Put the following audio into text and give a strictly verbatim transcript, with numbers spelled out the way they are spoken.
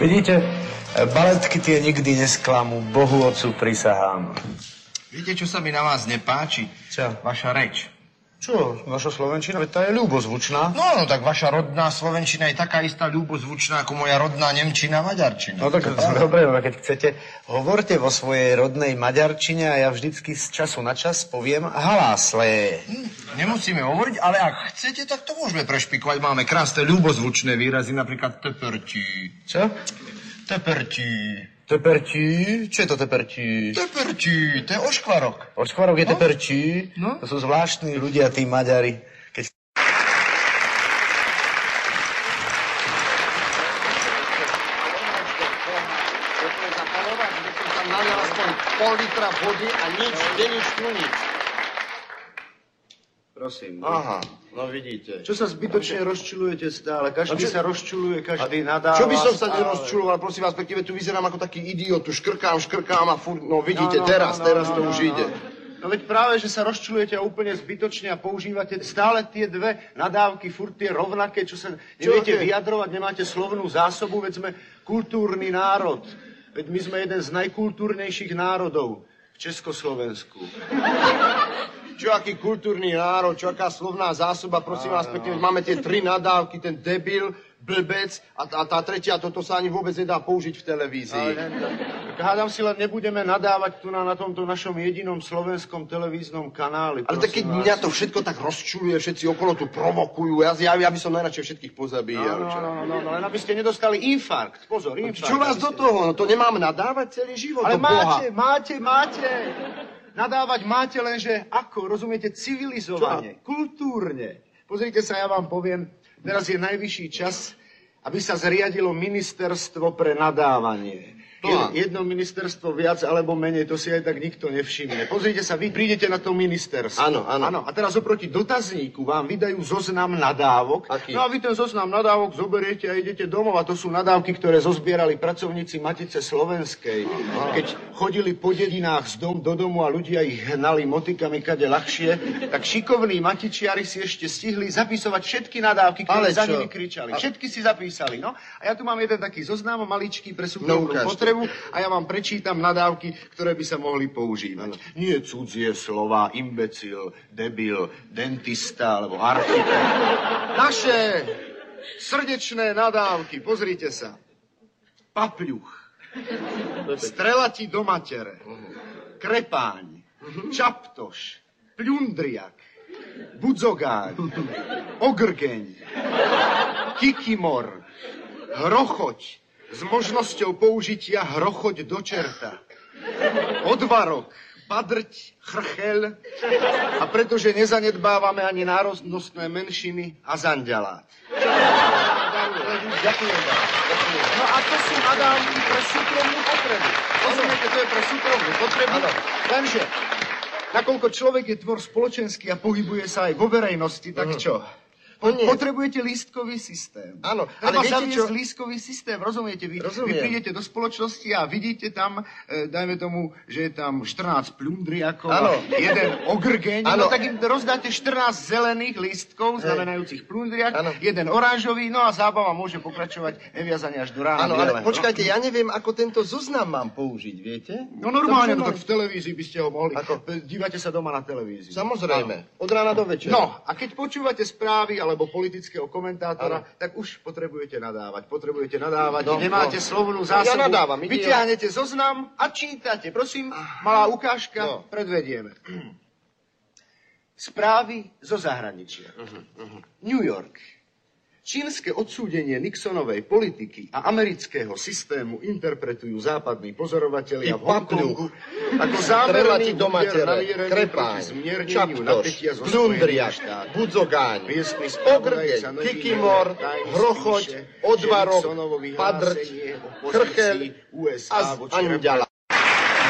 Vidíte, baletky tie nikdy nesklamú, Bohu Otcu prisahám. Viete, čo sa mi na vás nepáči? Čo? Vaša reč. Čo? Vaša slovenčina? Veď tá je ľúbozvučná. No, no, tak vaša rodná slovenčina je taká istá ľúbozvučná ako moja rodná nemčina maďarčina. No tak dobre, no, keď chcete, hovorte vo svojej rodnej maďarčine a ja vždycky z času na čas poviem halásle. Hm, nemusíme hovoriť, ale ak chcete, tak to môžeme prešpikovať. Máme krásne ľúbozvučné výrazy, napríklad tepertí. Čo? Tepertí. Tepertí? Čo je to tepertí? Tepertí, to je oškvarok. Oškvarok je no? tepertí? No? To sú zvláštni ľudia, tí Maďari. Keď... Pol litra vody a nič, deničku nič. Prosím. Aha, no vidíte. Čo sa zbytočne rozčulujete stále? Každý sa rozčuluje, každý nadáva. Čo by som sa nerozčuloval, prosím vás, pekne, tu vyzerám ako taký idiot, tu škrkám, škrkám a furt, no vidíte, no, no, teraz, no, no, teraz no, to no, už no, ide. No veď práve, že sa rozčulujete úplne zbytočne a používate stále tie dve nadávky, furt tie rovnaké, čo sa neviete vyjadrovať, nemáte slovnú zásobu, veď sme kultúrny národ. Veď my sme jeden z najkultúrnejších národov v Československu. Čo aký kultúrny národ, čo aká slovná zásoba, prosím vás pekne, máme tie tri nadávky, ten debil, blbec a, a tá tretia, toto sa ani vôbec nedá použiť v televízii. Ale hádam si len nebudeme nadávať tu na, na tomto našom jedinom slovenskom televíznom kanáli. Ale tak keď vás. Mňa to všetko tak rozčuluje, všetci okolo tu provokujú, ja, ja, ja by som najradšej všetkých pozabíjal. No, no, no, no, no, len aby ste nedostali infarkt, pozor, infarkt. Čo vás do toho, no to nemám nadávať celý život, ale do máte, Boha. máte, máte. Nadávať máte, lenže ako, rozumiete, civilizovane, čo? Kultúrne. Pozrite sa, ja vám poviem, teraz je najvyšší čas, aby sa zriadilo ministerstvo pre nadávanie. Jed, jedno ministerstvo viac alebo menej, to si aj tak nikto nevšimne. Pozrite sa, vy prídete na to ministerstvo. Áno, áno. Áno. A teraz oproti dotazníku vám vydajú zoznam nadávok. Aký? No a vy ten zoznam nadávok zoberiete a idete domov. A to sú nadávky, ktoré zozbierali pracovníci Matice Slovenskej. Keď chodili po dedinách z dom do domu a ľudia ich hnali motikami kade ľahšie, tak šikovní matičiari si ešte stihli zapisovať všetky nadávky, ktoré Ale za čo? nimi kričali. Všetky si zapísali. No a ja tu mám jeden taký zoznam maličký pre súkromnú No, potrebu. A ja vám prečítam nadávky, ktoré by sa mohli používať. Ano. Nie cudzie slova, imbecil, debil, dentista alebo architekt. Naše srdečné nadávky, pozrite sa. Papľuch, strelati do matere, krepáň, čaptoš, pľundriak, budzogáň, ogrgeň, kikimor, hrochoť, s možnosťou použitia hrochoť do čerta. Odvarok, padrť, chrchel a pretože nezanedbávame ani národnostné menšiny a zanďalát. Ďakujem vám. No a to sú nadávky pre súkromnú potrebu. Rozumiete, to je pre súkromnú potrebu, lenže nakoľko človek je tvor spoločenský a pohybuje sa aj vo verejnosti, tak čo? No potrebujete lístkový systém. Áno, ale ale viete čo? lístkový systém, rozumiete? Vy, vy Rozumiem. prídete do spoločnosti a vidíte tam, e, dajme tomu, že je tam štrnásť plundriakov Áno. a jeden ogrgeň, Áno. no tak im rozdáte štrnásť zelených lístkov, znamenajúcich plundriak, Áno. jeden oranžový, no a zábava môže pokračovať neviazanie až do rána. Áno, ale bieleho. počkajte, ja neviem, ako tento zoznam mám použiť, viete? No normálne, no To, tak v televízii by ste ho mohli. Ako? Dívate sa doma na televíziu. Samozrejme, od rána do večera. No, a keď počúvate správy alebo politického komentátora, ano. Tak už potrebujete nadávať. Potrebujete nadávať, No, nemáte no. slovnú zásobu. Ja nadávam, ide- Vyťahnete zoznam a čítate. Prosím, malá ukážka, No. predvedieme. Správy zo zahraničia. Uh-huh, uh-huh. New York. Čínske odsúdenie Nixonovej politiky a amerického systému interpretujú západní pozorovatelia v Hongkongu ako zámerný Strelati do úder matere, namierený proti krepáň, zmierneniu čaptoš, napätia zo plundriak, Spojených štátov. budzogáň, Miestny ogrgeň, spravodajca noviny kikimor, tajne hrochoť, spíše, odvarok, že Nixonovo padrť, vyhlásenie o pozícii chrchel ú es á a voči anďala.